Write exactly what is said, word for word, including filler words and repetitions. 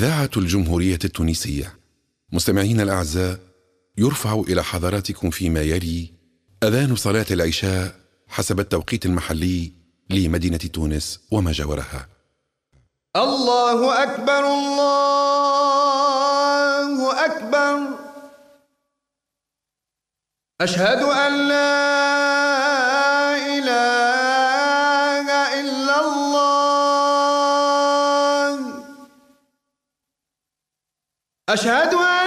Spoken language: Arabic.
إذاعة الجمهورية التونسية. مستمعين الأعزاء، يرفع إلى حضراتكم فيما يلي أذان صلاة العشاء حسب التوقيت المحلي لمدينة تونس وما جاورها. الله أكبر الله أكبر، أشهد أن لا إله إلا الله، أشهد أن